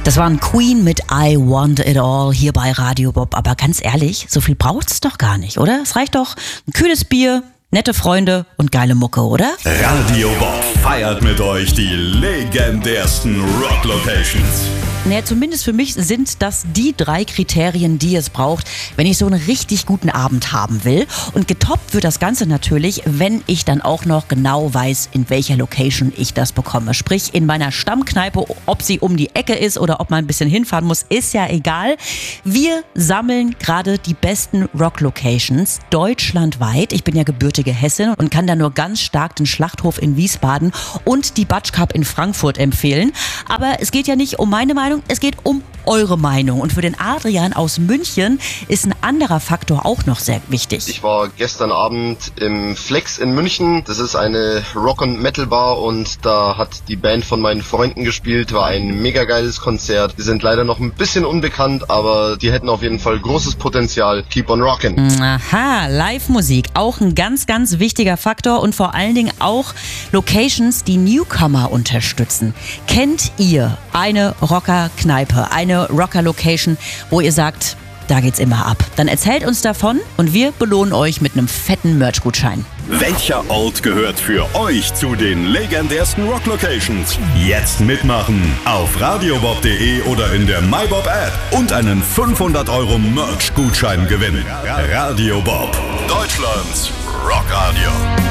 Das waren Queen mit I Want It All hier bei Radio Bob. Aber ganz ehrlich, so viel braucht's doch gar nicht, oder? Es reicht doch ein kühles Bier, nette Freunde und geile Mucke, oder? Radio Bob feiert mit euch die legendärsten Rock-Locations. Naja, zumindest für mich sind das die 3 Kriterien, die es braucht, wenn ich so einen richtig guten Abend haben will. Und getoppt wird das Ganze natürlich, wenn ich dann auch noch genau weiß, in welcher Location ich das bekomme. Sprich, in meiner Stammkneipe, ob sie um die Ecke ist oder ob man ein bisschen hinfahren muss, ist ja egal. Wir sammeln gerade die besten Rock-Locations deutschlandweit. Ich bin ja gebürtige Hessin und kann da nur ganz stark den Schlachthof in Wiesbaden und die Batsch Cup in Frankfurt empfehlen. Aber es geht ja nicht um meine Meinung, es geht um eure Meinung. Und für den Adrian aus München ist ein anderer Faktor auch noch sehr wichtig. Ich war gestern Abend im Flex in München. Das ist eine Rock- und Metal-Bar und da hat die Band von meinen Freunden gespielt. War ein mega geiles Konzert. Die sind leider noch ein bisschen unbekannt, aber die hätten auf jeden Fall großes Potenzial. Keep on rockin'. Aha, Live-Musik, auch ein ganz, ganz wichtiger Faktor und vor allen Dingen auch Locations, die Newcomer unterstützen. Kennt ihr eine Rocker-Kneipe, eine Rocker-Location, wo ihr sagt, da geht's immer ab? Dann erzählt uns davon und wir belohnen euch mit einem fetten Merch-Gutschein. Welcher Ort gehört für euch zu den legendärsten Rock-Locations? Jetzt mitmachen auf radiobob.de oder in der MyBob-App und einen 500 € Merch-Gutschein gewinnen. Radio Bob, Deutschlands Rockradio.